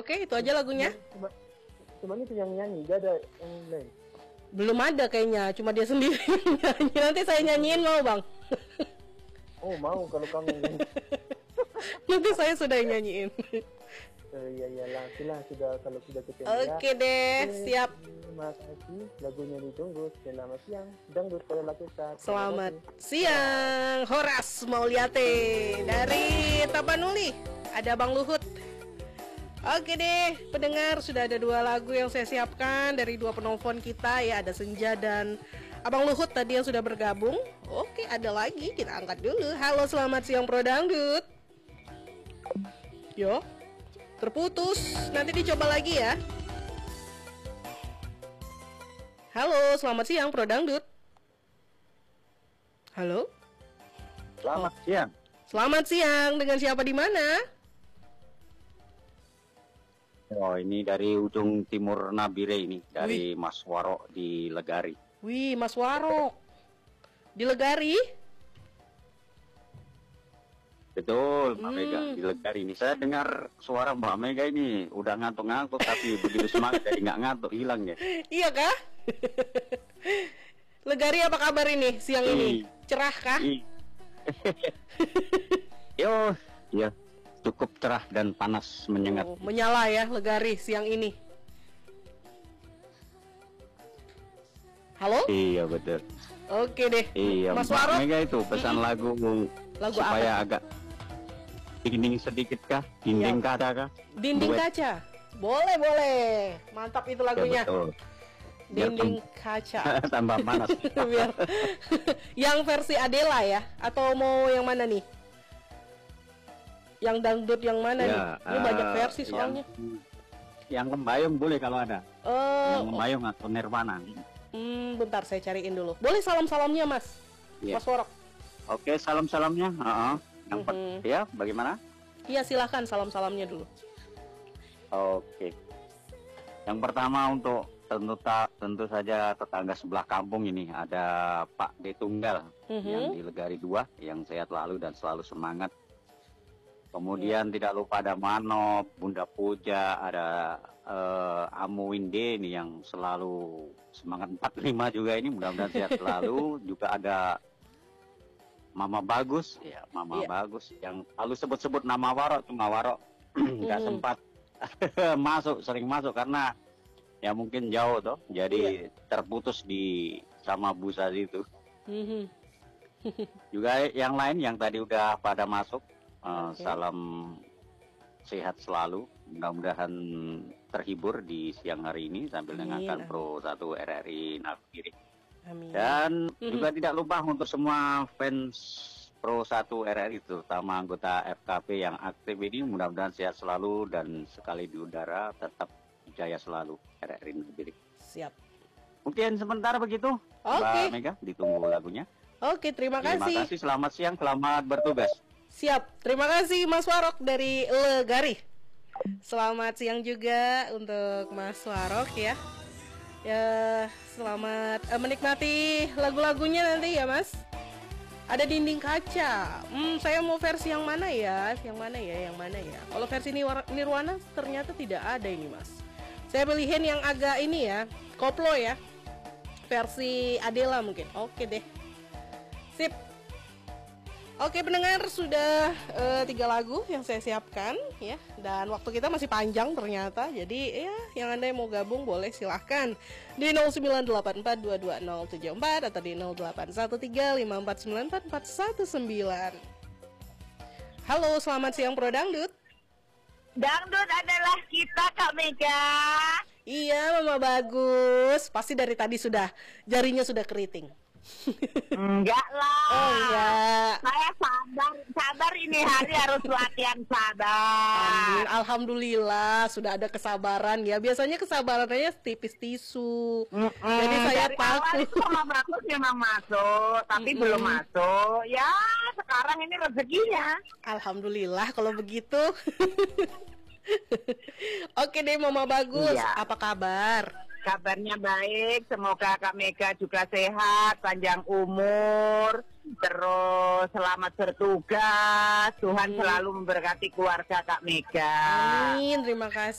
Oke, itu aja lagunya. Cuma itu yang nyanyi, gak ada yang lain. Belum ada kayaknya, cuma dia sendiri yang nyanyi. Nanti saya nyanyiin mau bang? Oh mau kalau kamu nyanyi. Nanti saya sudah nyanyiin. Iyalah, sudah kalau sudah ketemu. Oke deh, siap. Terima kasih, lagunya ditunggu. Selamat siang, dangdut pada lakukan. Selamat siang, Horas Mauliate dari Tapanuli. Ada Bang Luhut. Oke deh, pendengar, sudah ada 2 lagu yang saya siapkan dari 2 penelpon kita ya. Ada Senja dan Abang Luhut tadi yang sudah bergabung. Oke, ada lagi, kita angkat dulu. Halo, selamat siang Pro Dangdut. Yo, terputus, nanti dicoba lagi ya. Halo, selamat siang Pro Dangdut. Halo. Selamat siang. Selamat siang, dengan siapa di mana? Oh, ini dari ujung timur Nabire ini, dari Mas Waro di Legari. Wih, Mas Waro di Legari? Betul, Mbak Mega di Legari ini. Saya dengar suara Mbak Mega ini udah ngantuk-ngantuk, tapi begitu semangat jadi nggak ngantuk, hilang ya. Iya kah? Legari apa kabar ini siang ini? Cerah kah? Yo, ya cukup cerah dan panas menyengat. Oh, menyala ya Legari siang ini. Halo? Iya betul. Oke deh. Iya, Mas Mbak Waro Mega itu pesan lagu supaya apa? agak dinding sedikit kah? Dinding kaca kah? Dinding Duet. kaca. Boleh, boleh. Mantap itu lagunya. Ya, betul. Dinding kaca. Tambah panas. Biar yang versi Adela ya, atau mau yang mana nih? Yang dangdut yang mana nih? Ini banyak versi soalnya. Yang Lembayung boleh kalau ada. Yang Lembayung atau Nirwana. Bentar saya cariin dulu. Boleh salam-salamnya Mas? Yeah. Mas Worok. Oke, salam-salamnya. Yang ya, bagaimana? Iya, silahkan salam-salamnya dulu. Oke. Yang pertama untuk tentu saja tetangga sebelah kampung ini ada Pak D Tunggal yang di Legari 2 yang sehat selalu dan selalu semangat. Kemudian tidak lupa ada Mano, Bunda Puja, ada Amu Winde ini yang selalu semangat 45 juga ini, mudah-mudahan sehat selalu. Juga ada Mama Bagus, ya Mama Bagus yang selalu sebut-sebut nama Waro, cuma Waro nggak sempat sering masuk karena ya mungkin jauh toh, jadi terputus di sama busa itu. Juga yang lain yang tadi udah pada masuk. Salam sehat selalu, mudah-mudahan terhibur di siang hari ini sambil mendengarkan Pro 1 RRI Nabire. Dan juga tidak lupa untuk semua fans Pro 1 RRI, terutama anggota FKP yang aktif ini, mudah-mudahan sehat selalu dan sekali di udara tetap jaya selalu RRI Nabire. Siap. Mungkin sebentar begitu, Mbak Mega, ditunggu lagunya. Oke, terima kasih. Terima kasih, selamat siang, selamat bertugas. Siap, terima kasih Mas Warok dari Legari. Selamat siang juga untuk Mas Warok ya. Ya, selamat menikmati lagu-lagunya nanti ya Mas. Ada Dinding Kaca. Saya mau versi yang mana ya? Yang mana ya? Kalau versi Nirwana ternyata tidak ada ini Mas. Saya pilihin yang agak ini ya, koplo ya. Versi Adela mungkin. Oke deh. Sip. Oke pendengar, sudah 3 lagu yang saya siapkan ya. Dan waktu kita masih panjang ternyata. Jadi ya yang Anda yang mau gabung boleh silahkan di 0984220074 atau di 081354944119. Halo, selamat siang Pro Dangdut. Dangdut adalah kita Kak Mega. Iya Mama Bagus. Pasti dari tadi jarinya sudah keriting. Enggak lah. Oh enggak. Saya sabar ini hari harus latihan sabar. Alhamdulillah sudah ada kesabaran ya. Biasanya kesabarannya tipis tisu. Jadi saya takut. Sama bagus memang masuk, tapi belum masuk. Ya sekarang ini rezekinya. Alhamdulillah kalau begitu. Oke deh Mama Bagus, apa kabar? Kabarnya baik, semoga Kak Mega juga sehat, panjang umur, terus selamat bertugas. Tuhan selalu memberkati keluarga Kak Mega. Amin, terima kasih.